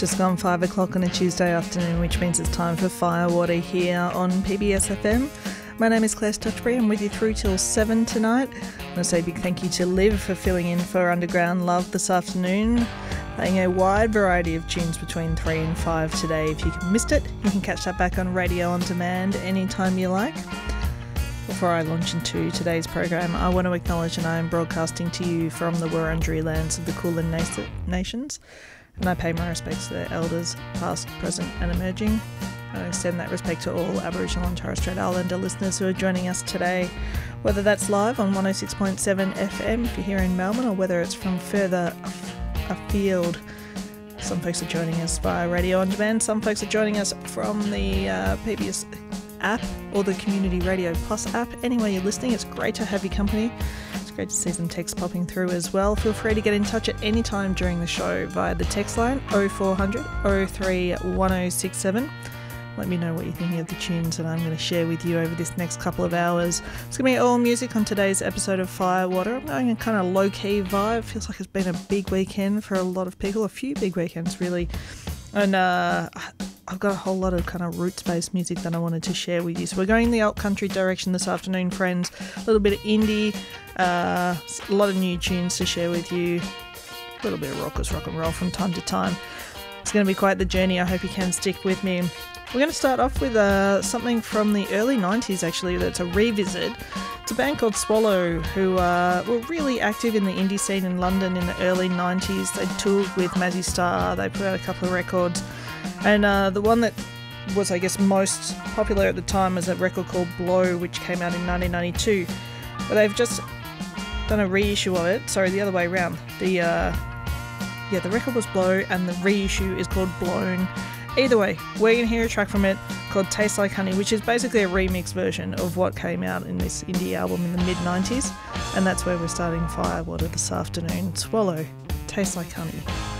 Just gone 5 o'clock on a Tuesday afternoon, which means it's time for Firewater here on PBS FM. My name is Claire Stutchbury. I'm with you through till 7 tonight. I want to say a big thank you to Liv for filling in for Underground Love this afternoon, playing a wide variety of tunes between 3 and 5 today. If you missed it, you can catch that back on Radio On Demand anytime you like. Before I launch into today's program, I want to acknowledge that I am broadcasting to you from the Wurundjeri lands of the Kulin Nations, and I pay my respects to their elders, past, present and emerging. I extend that respect to all Aboriginal and Torres Strait Islander listeners who are joining us today, whether that's live on 106.7 FM if you're here in Melbourne, or whether it's from further afield. Some folks are joining us via Radio On Demand, some folks are joining us from the PBS app or the Community Radio Plus app. Anywhere you're listening, it's great to have your company. It's great to see some text popping through as well. Feel free to get in touch at any time during the show via the text line 0400 03 1067. Let me know what you're thinking of the tunes that I'm going to share with you over this next couple of hours. It's going to be all music on today's episode of Firewater. I'm going a kind of low-key vibe. Feels like it's been a big weekend for a lot of people, a few big weekends really. And I've got a whole lot of kind of roots-based music that I wanted to share with you. So we're going the alt country direction this afternoon, friends. A little bit of indie, a lot of new tunes to share with you, a little bit of raucous rock and roll from time to time. It's going to be quite the journey. I hope you can stick with me. We're going to start off with something from the early 90s, actually, that's a revisit. It's a band called Swallow, who were really active in the indie scene in London in the early 90s. They toured with Mazzy Star, they put out a couple of records, and the one that was, I guess, most popular at the time was a record called Blow, which came out in 1992. But they've just done a reissue of it, sorry, the other way around. The record was Blow, and the reissue is called Blown. Either way, we're going to hear a track from it called Taste Like Honey, which is basically a remix version of what came out in this indie album in the mid-90s. And that's where we're starting Firewater this afternoon. Swallow, Taste Like Honey.